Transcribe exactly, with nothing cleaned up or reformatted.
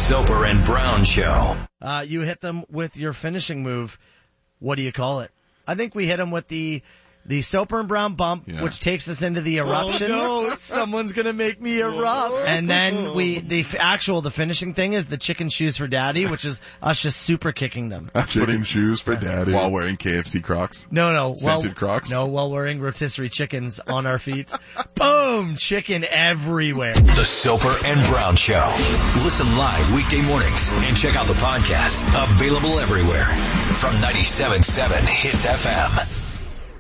Soper and Brown Show. Uh, you hit them with your finishing move. What do you call it? I think we hit them with the the Soper and Brown bump, yeah. which takes us into the eruption. Oh, no, someone's gonna make me erupt. And then we the f- actual the finishing thing is the chicken shoes for daddy, which is us just super kicking them. That's chicken putting shoes for daddy while wearing K F C Crocs. No, no, scented while, Crocs. No, while wearing rotisserie chickens on our feet. Boom, chicken everywhere. The Soper and Brown Show. Listen live weekday mornings and check out the podcast. Available everywhere from ninety-seven point seven Hits F M.